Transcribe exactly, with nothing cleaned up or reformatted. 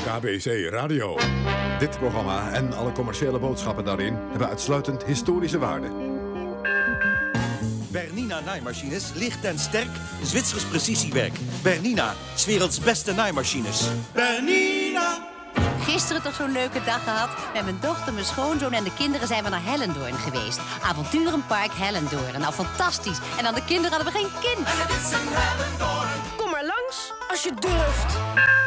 K B C Radio. Dit programma en alle commerciële boodschappen daarin hebben uitsluitend historische waarde. Bernina naaimachines, licht en sterk, Zwitsers precisiewerk. Bernina, 's werelds beste naaimachines. Bernina! Gisteren toch zo'n leuke dag gehad? Met mijn dochter, mijn schoonzoon en de kinderen zijn we naar Hellendoorn geweest. Avonturenpark Hellendoorn. Nou, fantastisch. En aan de kinderen hadden we geen kind. Kom maar langs, als je durft.